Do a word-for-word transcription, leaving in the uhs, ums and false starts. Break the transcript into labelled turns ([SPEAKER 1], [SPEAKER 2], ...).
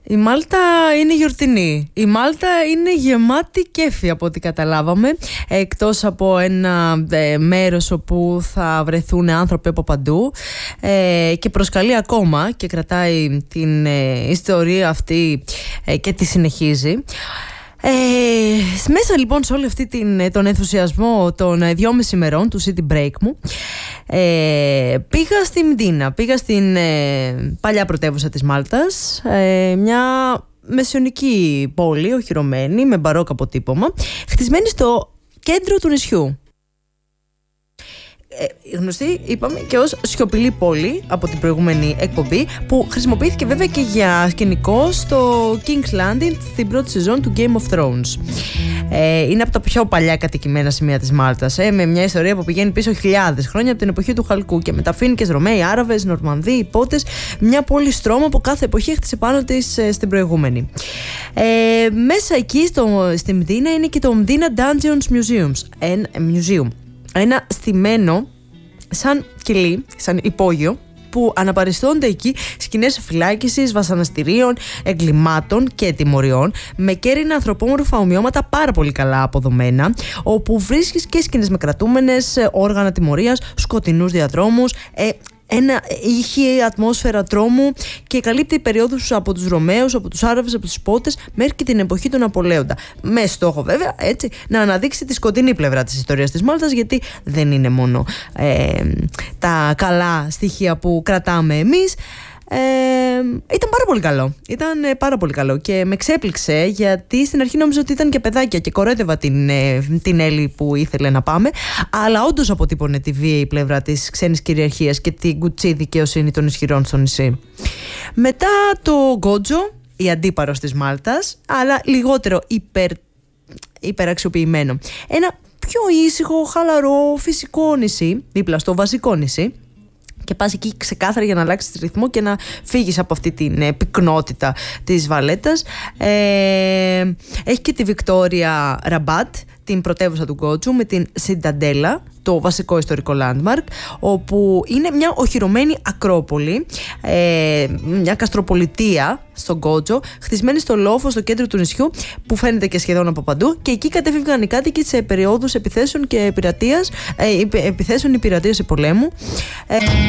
[SPEAKER 1] Η Μάλτα είναι γιορτινή. Η Μάλτα είναι γεμάτη κέφι από ό,τι καταλάβαμε. Εκτός από ένα ε, μέρος όπου θα βρεθούν άνθρωποι από παντού ε, και προσκαλεί ακόμα και κρατάει την ε, ιστορία αυτή ε, και τη συνεχίζει. Ε, μέσα λοιπόν σε όλη αυτή την, τον ενθουσιασμό των δυόμιση ημερών του City Break μου, ε, πήγα στη Μντίνα, πήγα στην ε, παλιά πρωτεύουσα της Μάλτας, ε, μια μεσαιωνική πόλη, οχυρωμένη, με μπαρόκ αποτύπωμα, χτισμένη στο κέντρο του νησιού. Ε, γνωστή, είπαμε, και ως σιωπηλή πόλη από την προηγούμενη εκπομπή, που χρησιμοποιήθηκε βέβαια και για σκηνικό στο King's Landing στην πρώτη σεζόν του Game of Thrones. Ε, είναι από τα πιο παλιά κατοικημένα σημεία της Μάλτας, ε, με μια ιστορία που πηγαίνει πίσω χιλιάδες χρόνια από την εποχή του Χαλκού και με Φοίνικες, Ρωμαίοι, Άραβες, Νορμανδοί, Υπότες, μια πόλη στρώμα που κάθε εποχή έχτισε πάνω της ε, στην προηγούμενη. Ε, μέσα εκεί στο, στη Μντίνα είναι και το Mdina Dungeons Museums, ένα, museum. Ένα στημένο σαν κελί, σαν υπόγειο, που αναπαριστώνται εκεί σκηνές φυλάκισης, βασανιστήριων, εγκλημάτων και τιμωριών, με κέρινα ανθρωπόμορφα ομοιώματα πάρα πολύ καλά αποδομένα, όπου βρίσκεις και σκηνές με κρατούμενες, όργανα τιμωρίας, σκοτεινούς διαδρόμους, ε, ένα ήχη ατμόσφαιρα τρόμου, και καλύπτει περιόδους από τους Ρωμαίους, από τους Άραβες, από τους Υπότες, μέχρι και την εποχή του Ναπολέοντα. Με στόχο βέβαια, έτσι, να αναδείξει τη σκοτεινή πλευρά της ιστορίας της Μάλτας, γιατί δεν είναι μόνο ε, τα καλά στοιχεία που κρατάμε εμείς. Ε, ήταν πάρα πολύ καλό. Ήταν ε, πάρα πολύ καλό και με ξέπληξε, γιατί στην αρχή νόμιζα ότι ήταν και παιδάκια και κορόιδευα την, ε, την Έλλη που ήθελε να πάμε. Αλλά όντως αποτύπωνε τη βίαιη πλευρά της ξένης κυριαρχίας και την κουτσή δικαιοσύνη των ισχυρών στο νησί. Μετά το Γκότζο, η αντίπαρος της Μάλτας, αλλά λιγότερο υπερ, υπεραξιοποιημένο. Ένα πιο ήσυχο, χαλαρό, φυσικό νησί, δίπλα στο βασικό νησί. Και πας εκεί ξεκάθαρα για να αλλάξεις ρυθμό και να φύγεις από αυτή την ε, πυκνότητα της Βαλέτας. Ε, έχει και τη Βικτόρια Ραμπάτ, την πρωτεύουσα του Γκότζου, με την Σινταντέλα, το βασικό ιστορικό landmark, όπου είναι μια οχυρωμένη ακρόπολη, ε, μια καστροπολιτεία στον Γκότζο, χτισμένη στο λόφο στο κέντρο του νησιού, που φαίνεται και σχεδόν από παντού, και εκεί κατέφευγαν οι κάτοικοι σε περιόδους επιθέσεων και πειρατείας, ε, επιθέσεων ή πειρατείας πολέμου. Ε,